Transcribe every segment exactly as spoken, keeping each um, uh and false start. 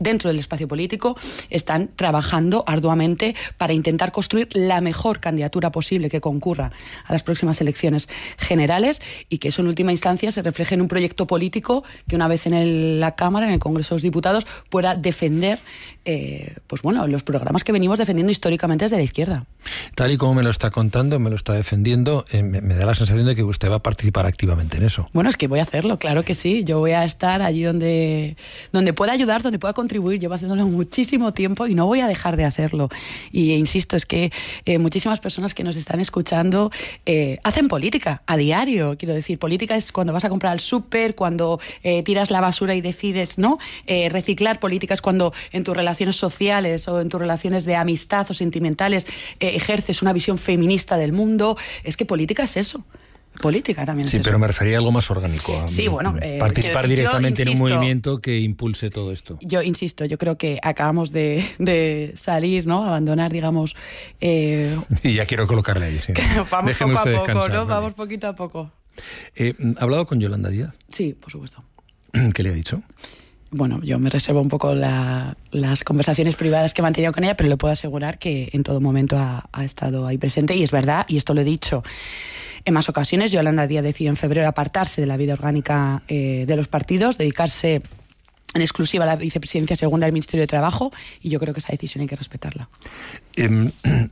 dentro del espacio político están trabajando arduamente para intentar construir la mejor candidatura posible que concurra a las próximas elecciones generales y que eso en última instancia se refleje en un proyecto político que una vez en el, la Cámara, en el Congreso de los Diputados, pueda defender eh, pues bueno, los programas que venimos defendiendo históricamente desde la izquierda. Tal y como me lo está contando, me lo está defendiendo, eh, me, me da la sensación de que usted va a participar activamente en eso. Bueno, es que voy a hacerlo, claro que sí. Yo voy a estar allí donde, donde pueda ayudar, donde pueda contribuir. Llevo haciéndolo muchísimo tiempo y no voy a dejar de hacerlo. Y insisto, es que eh, muchísimas personas que nos están escuchando eh, hacen política a diario. Quiero decir, política es cuando vas a comprar al súper, cuando eh, tiras la basura y decides no eh, reciclar. Política es cuando en tus relaciones sociales o en tus relaciones de amistad o sentimentales eh, ejerces una visión feminista del mundo. Es que política es eso. Política también es sí, eso. Pero me refería a algo más orgánico. A sí, bueno. Eh, participar decir, directamente insisto, en un movimiento que impulse todo esto. Yo insisto, yo creo que acabamos de, de salir, ¿no? Abandonar, digamos... Eh, y ya quiero colocarle ahí, sí. Vamos Déjeme poco a usted poco, descansar, ¿no? vale. Vamos poquito a poco. Eh, ¿Ha hablado con Yolanda Díaz? Sí, por supuesto. ¿Qué le ha dicho? Bueno, yo me reservo un poco la, las conversaciones privadas que he mantenido con ella, pero le puedo asegurar que en todo momento ha, ha estado ahí presente. Y es verdad, y esto lo he dicho en más ocasiones, Yolanda Díaz decidió en febrero apartarse de la vida orgánica eh, de los partidos, dedicarse en exclusiva a la vicepresidencia segunda del Ministerio de Trabajo, y yo creo que esa decisión hay que respetarla. Eh,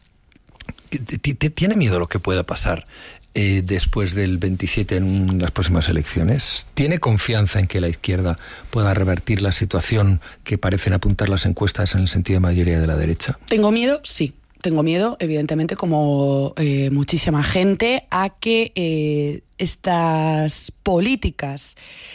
¿Tiene miedo a lo que pueda pasar eh, después del veintisiete en las próximas elecciones? ¿Tiene confianza en que la izquierda pueda revertir la situación que parecen apuntar las encuestas en el sentido de mayoría de la derecha? ¿Tengo miedo? Sí. Tengo miedo, evidentemente, como eh, muchísima gente, a que eh, estas políticas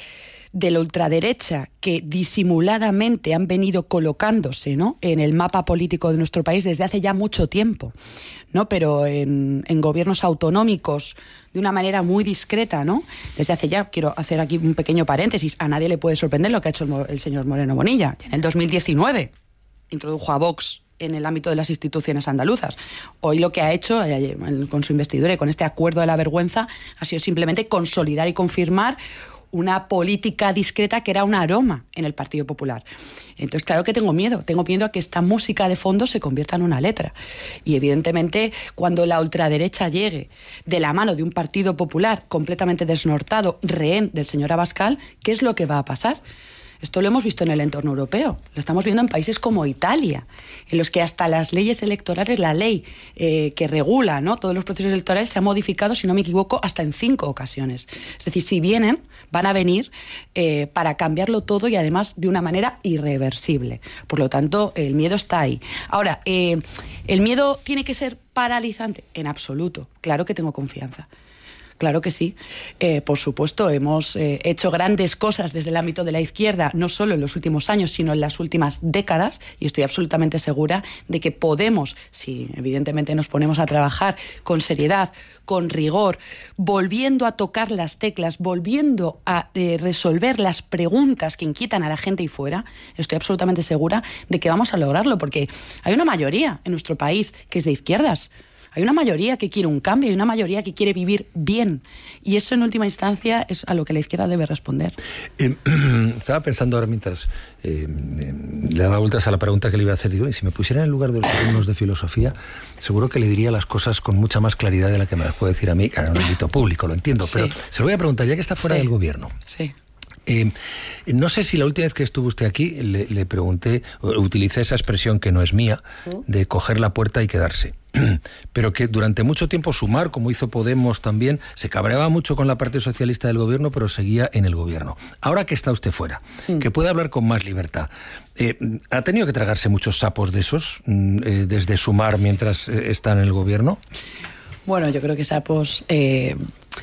de la ultraderecha que disimuladamente han venido colocándose, ¿no?, en el mapa político de nuestro país desde hace ya mucho tiempo, ¿no?, pero en, en gobiernos autonómicos de una manera muy discreta, ¿no?, desde hace ya, quiero hacer aquí un pequeño paréntesis, a nadie le puede sorprender lo que ha hecho el, el señor Moreno Bonilla. En el dos mil diecinueve introdujo a Vox en el ámbito de las instituciones andaluzas. Hoy lo que ha hecho con su investidura y con este acuerdo de la vergüenza ha sido simplemente consolidar y confirmar una política discreta que era un aroma en el Partido Popular. Entonces, claro que tengo miedo. Tengo miedo a que esta música de fondo se convierta en una letra. Y, evidentemente, cuando la ultraderecha llegue de la mano de un Partido Popular completamente desnortado, rehén del señor Abascal, ¿qué es lo que va a pasar? Esto lo hemos visto en el entorno europeo, lo estamos viendo en países como Italia, en los que hasta las leyes electorales, la ley eh, que regula, ¿no?, todos los procesos electorales se ha modificado, si no me equivoco, hasta en cinco ocasiones. Es decir, si vienen, van a venir eh, para cambiarlo todo y además de una manera irreversible. Por lo tanto, el miedo está ahí. Ahora, eh, ¿el miedo tiene que ser paralizante? En absoluto. Claro que tengo confianza. Claro que sí. Eh, por supuesto, hemos eh, hecho grandes cosas desde el ámbito de la izquierda, no solo en los últimos años, sino en las últimas décadas, y estoy absolutamente segura de que podemos, si evidentemente nos ponemos a trabajar con seriedad, con rigor, volviendo a tocar las teclas, volviendo a eh, resolver las preguntas que inquietan a la gente ahí fuera, estoy absolutamente segura de que vamos a lograrlo, porque hay una mayoría en nuestro país que es de izquierdas. Hay una mayoría que quiere un cambio, hay una mayoría que quiere vivir bien. Y eso, en última instancia, es a lo que la izquierda debe responder. Eh, estaba pensando ahora mientras eh, eh, le daba vueltas a la pregunta que le iba a hacer. Digo, si me pusiera en el lugar de los alumnos de filosofía, seguro que le diría las cosas con mucha más claridad de la que me las puede decir a mí, claro, en un ámbito público, lo entiendo. Sí. Pero se lo voy a preguntar, ya que está fuera sí. del gobierno. Sí. Eh, no sé si la última vez que estuvo usted aquí le, le pregunté, utilicé esa expresión que no es mía, de coger la puerta y quedarse. Pero que durante mucho tiempo Sumar, como hizo Podemos también, se cabreaba mucho con la parte socialista del gobierno, pero seguía en el gobierno. Ahora que está usted fuera, sí. que puede hablar con más libertad, eh, ¿ha tenido que tragarse muchos sapos de esos eh, desde Sumar mientras eh, está en el gobierno? Bueno, yo creo que sapos... Eh...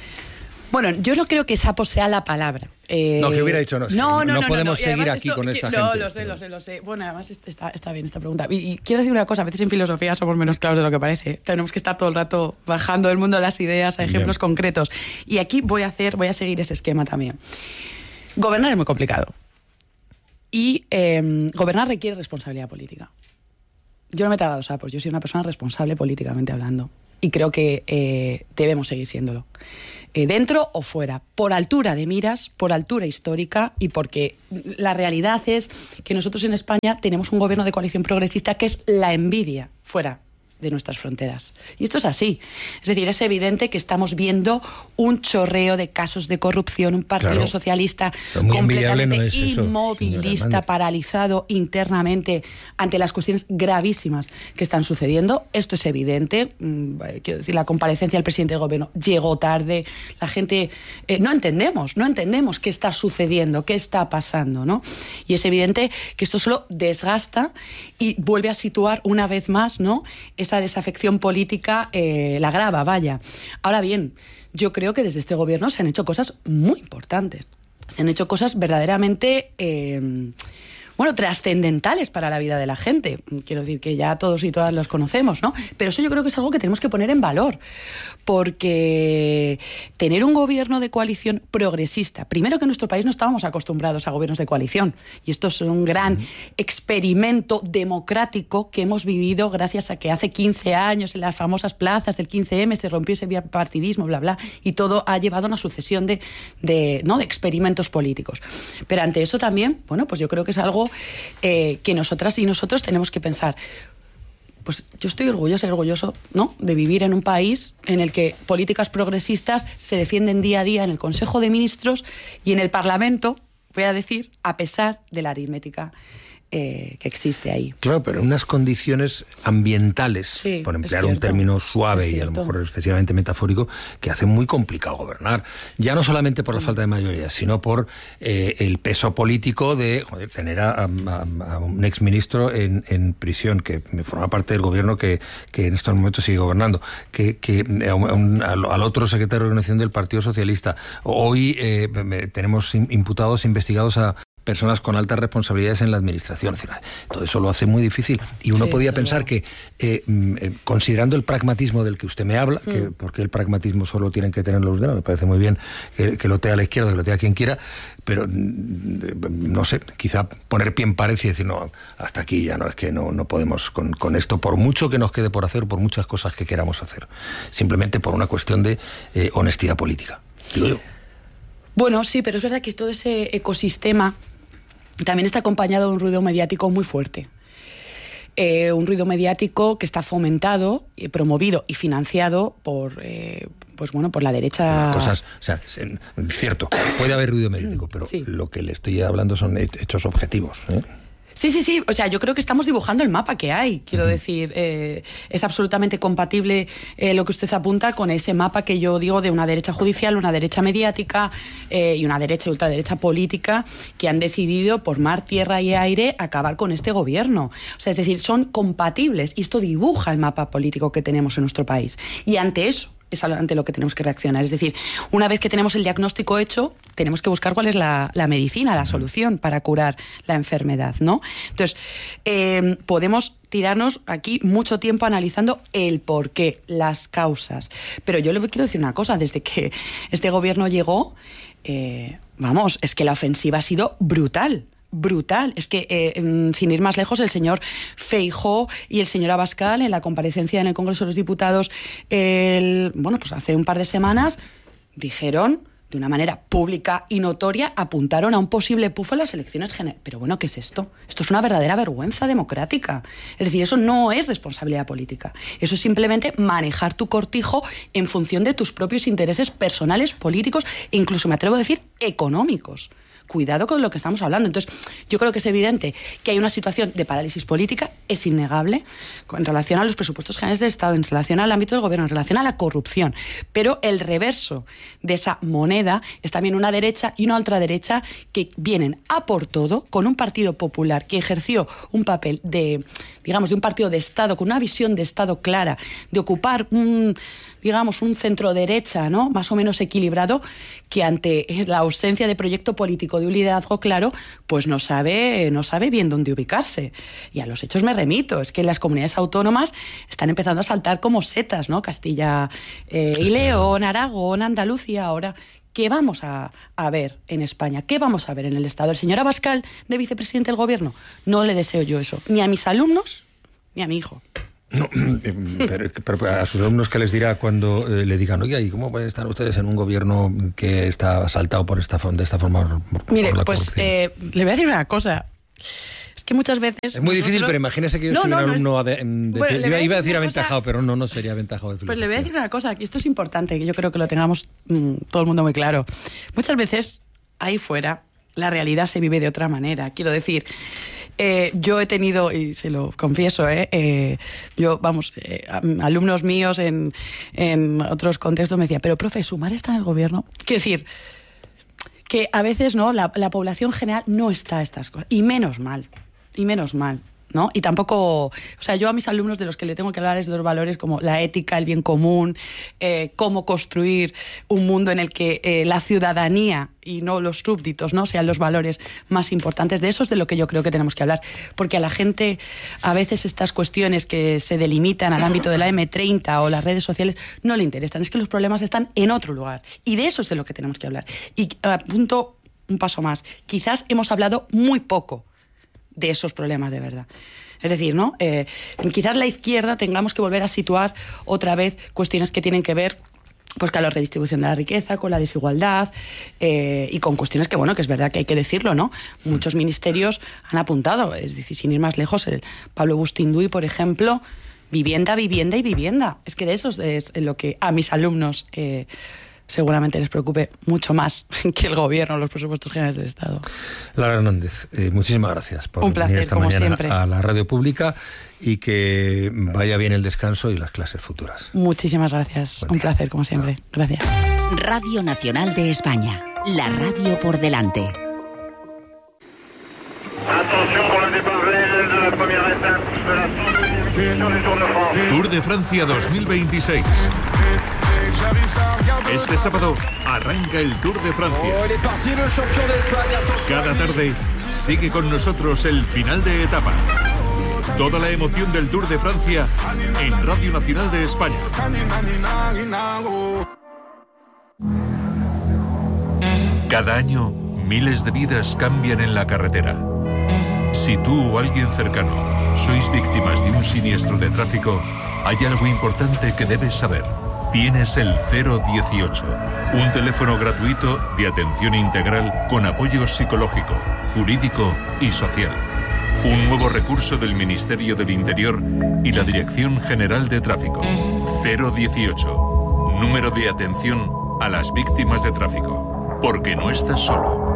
Bueno, yo no creo que sapo sea la palabra. Eh, no, que hubiera dicho no. No, no, no, no podemos no, no. seguir aquí esto, con esta que, gente. No, lo sé, lo sé, lo sé. Bueno, además está, está bien esta pregunta. Y, y quiero decir una cosa, a veces en filosofía somos menos claros de lo que parece. Tenemos que estar todo el rato bajando del mundo de las ideas a ejemplos bien. concretos. Y aquí voy a hacer, voy a seguir ese esquema también. Gobernar es muy complicado. Y eh, gobernar requiere responsabilidad política. Yo no me he tragado sapos, yo soy una persona responsable políticamente hablando. y creo que eh, debemos seguir siéndolo. Eh, dentro o fuera, por altura de miras, por altura histórica y porque la realidad es que nosotros en España tenemos un gobierno de coalición progresista que es la envidia fuera de nuestras fronteras. Y esto es así. Es decir, es evidente que estamos viendo un chorreo de casos de corrupción, un partido claro, socialista completamente no es inmovilista, eso, paralizado internamente ante las cuestiones gravísimas que están sucediendo. Esto es evidente. Quiero decir, la comparecencia del presidente del gobierno llegó tarde. La gente eh, no entendemos, no entendemos qué está sucediendo, qué está pasando, ¿no? Y es evidente que esto solo desgasta y vuelve a situar una vez más, ¿no?, esa desafección política, eh, la agrava, vaya. Ahora bien, yo creo que desde este gobierno se han hecho cosas muy importantes. Se han hecho cosas verdaderamente, eh, bueno, trascendentales para la vida de la gente. Quiero decir que ya todos y todas los conocemos, ¿no? Pero eso yo creo que es algo que tenemos que poner en valor, porque tener un gobierno de coalición progresista, primero que en nuestro país no estábamos acostumbrados a gobiernos de coalición, y esto es un gran uh-huh. experimento democrático que hemos vivido gracias a que hace quince años en las famosas plazas del quince eme se rompió ese bipartidismo, bla, bla, y todo ha llevado a una sucesión de, de, ¿no?, de experimentos políticos. Pero ante eso también, bueno, pues yo creo que es algo eh, que nosotras y nosotros tenemos que pensar. Pues yo estoy orgullosa y orgulloso, ¿no?, de vivir en un país en el que políticas progresistas se defienden día a día en el Consejo de Ministros y en el Parlamento, voy a decir, a pesar de la aritmética eh, que existe ahí. Claro, pero en unas condiciones ambientales, sí, por emplear un término suave y a lo mejor excesivamente metafórico, que hace muy complicado gobernar. Ya no solamente por la falta de mayoría, sino por eh, el peso político de joder, tener a, a, a un exministro en, en prisión, que forma parte del gobierno que, que en estos momentos sigue gobernando, que, que a un, a, al otro secretario de organización del Partido Socialista. Hoy eh, tenemos imputados, investigados a personas con altas responsabilidades en la administración. Es decir, todo eso lo hace muy difícil. Y uno sí, podía pensar que, eh, eh, considerando el pragmatismo del que usted me habla, mm. que porque el pragmatismo solo tienen que tener los demás, me parece muy bien que, que lo tenga a la izquierda, que lo tenga quien quiera, pero no sé, quizá poner pie en pared y decir, no, hasta aquí ya no, es que no, no podemos con, con esto, por mucho que nos quede por hacer, por muchas cosas que queramos hacer. Simplemente por una cuestión de eh, honestidad política, digo yo. Bueno, sí, pero es verdad que todo ese ecosistema también está acompañado de un ruido mediático muy fuerte. Eh, un ruido mediático que está fomentado, eh, promovido y financiado por, eh, pues bueno, por la derecha. Las cosas, o sea, es cierto, puede haber ruido mediático, pero sí, lo que le estoy hablando son hechos objetivos, ¿eh? Sí, sí, sí. O sea, yo creo que estamos dibujando el mapa que hay. Quiero uh-huh. decir, eh, es absolutamente compatible eh, lo que usted apunta con ese mapa que yo digo de una derecha judicial, una derecha mediática eh, y una derecha y ultraderecha política que han decidido por mar, tierra y aire acabar con este gobierno. O sea, es decir, son compatibles y esto dibuja el mapa político que tenemos en nuestro país. Y ante eso es ante lo que tenemos que reaccionar. Es decir, una vez que tenemos el diagnóstico hecho, tenemos que buscar cuál es la, la medicina, la solución para curar la enfermedad, ¿no? Entonces, eh, podemos tirarnos aquí mucho tiempo analizando el porqué, las causas. Pero yo le quiero decir una cosa, desde que este gobierno llegó, eh, vamos, es que la ofensiva ha sido brutal. Brutal. Es que, eh, sin ir más lejos, el señor Feijóo y el señor Abascal, en la comparecencia en el Congreso de los Diputados, el, bueno, pues hace un par de semanas, dijeron, de una manera pública y notoria, apuntaron a un posible pufo en las elecciones generales. Pero bueno, ¿qué es esto? Esto es una verdadera vergüenza democrática. Es decir, eso no es responsabilidad política. Eso es simplemente manejar tu cortijo en función de tus propios intereses personales, políticos e incluso, me atrevo a decir, económicos. Cuidado con lo que estamos hablando. Entonces, yo creo que es evidente que hay una situación de parálisis política, es innegable, en relación a los presupuestos generales del Estado, en relación al ámbito del gobierno, en relación a la corrupción. Pero el reverso de esa moneda es también una derecha y una ultraderecha que vienen a por todo, con un partido popular que ejerció un papel de, digamos, de un partido de Estado, con una visión de Estado clara, de ocupar un, digamos, un centro derecha, ¿no?, más o menos equilibrado, que ante la ausencia de proyecto político, de un liderazgo claro, pues no sabe, no sabe bien dónde ubicarse. Y a los hechos me remito, es que las comunidades autónomas están empezando a saltar como setas, ¿no? Castilla eh, y León, Aragón, Andalucía, ahora. ¿Qué vamos a, a ver en España? ¿Qué vamos a ver en el Estado? ¿El señor Abascal de vicepresidente del gobierno? No le deseo yo eso, ni a mis alumnos, ni a mi hijo. No, pero, pero a sus alumnos, ¿qué les dirá cuando eh, le digan, oye, ¿y cómo están ustedes en un gobierno que está asaltado por esta, de esta forma? Por, Mire, por la pues eh, le voy a decir una cosa. Es que muchas veces... Es muy nosotros... difícil, pero imagínese que yo no, soy no, un alumno... No es... de, de, bueno, de, iba, iba a decir aventajado, cosa... pero no, no sería aventajado de filosofía. Pues le voy a decir una cosa, que esto es importante, que yo creo que lo tengamos mmm, todo el mundo muy claro. Muchas veces, ahí fuera, la realidad se vive de otra manera. Quiero decir... Eh, yo he tenido, y se lo confieso, eh, eh, yo, vamos, eh, alumnos míos en, en otros contextos me decían, pero profe, ¿Sumar está en el gobierno? Quiero decir, que a veces no, la, la población general no está a estas cosas, y menos mal, y menos mal. ¿No? Y tampoco, o sea, yo a mis alumnos de los que le tengo que hablar es de los valores como la ética, el bien común, eh, cómo construir un mundo en el que eh, la ciudadanía y no los súbditos, ¿no?, sean los valores más importantes. De eso es de lo que yo creo que tenemos que hablar, porque a la gente a veces estas cuestiones que se delimitan al ámbito de la eme treinta o las redes sociales no le interesan, es que los problemas están en otro lugar, y de eso es de lo que tenemos que hablar. Y apunto un paso más, quizás hemos hablado muy poco de esos problemas de verdad. Es decir, ¿no? Eh, quizás la izquierda tengamos que volver a situar otra vez cuestiones que tienen que ver pues con la redistribución de la riqueza, con la desigualdad eh, y con cuestiones que, bueno, que es verdad que hay que decirlo, ¿no? Muchos ministerios han apuntado, es decir, sin ir más lejos, el Pablo Bustinduy, por ejemplo, vivienda, vivienda y vivienda. Es que de eso es lo que a mis alumnos eh, seguramente les preocupe mucho más que el gobierno, los presupuestos generales del Estado. Lara Hernández, eh, muchísimas gracias por Un placer, venir esta como mañana siempre. a la radio pública, y que vaya bien el descanso y las clases futuras. Muchísimas gracias. Buen Un día. placer, como siempre. Gracias. Radio Nacional de España, la radio por delante. Tour de Francia dos mil veintiséis. Este sábado arranca el Tour de Francia. Cada tarde sigue con nosotros el final de etapa. Toda la emoción del Tour de Francia en Radio Nacional de España. Cada año, miles de vidas cambian en la carretera. Si tú o alguien cercano sois víctimas de un siniestro de tráfico, hay algo importante que debes saber. Tienes el cero dieciocho, un teléfono gratuito de atención integral con apoyo psicológico, jurídico y social. Un nuevo recurso del Ministerio del Interior y la Dirección General de Tráfico. cero dieciocho, número de atención a las víctimas de tráfico. Porque no estás solo.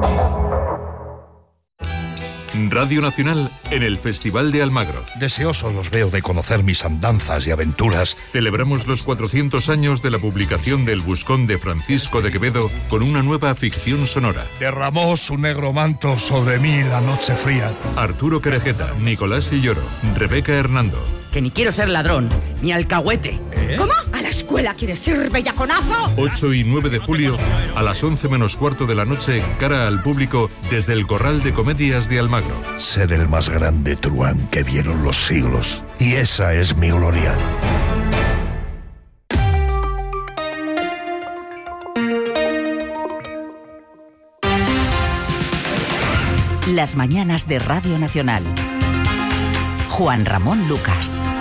Radio Nacional en el Festival de Almagro. Deseosos los veo de conocer mis andanzas y aventuras. Celebramos los cuatrocientos años de la publicación del Buscón de Francisco de Quevedo con una nueva ficción sonora. Derramó su negro manto sobre mí la noche fría. Arturo Querejeta, Nicolás Silloro, Rebeca Hernando. Que ni quiero ser ladrón, ni alcahuete. ¿Eh? ¿Cómo? ¿A la escuela quieres ir, bellaconazo? ocho y nueve de julio, a las once menos cuarto de la noche, cara al público, desde el Corral de Comedias de Almagro. Ser el más grande truán que vieron los siglos. Y esa es mi gloria. Las mañanas de Radio Nacional. Juan Ramón Lucas.